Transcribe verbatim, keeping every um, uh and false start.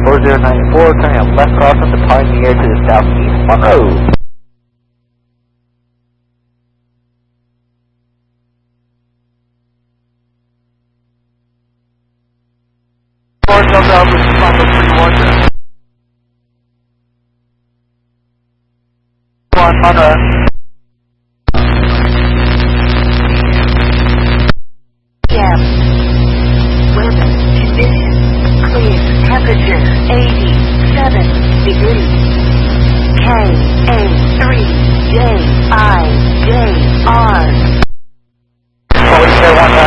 four zero nine four, turning up left crossing, departing the air to the southeast, Monroe. four Delta Alpha, Papa three one. one, Monroe. Yeah. Weather conditions clear. Temperature eighty-seven degrees. K A three J I J R. Police Air one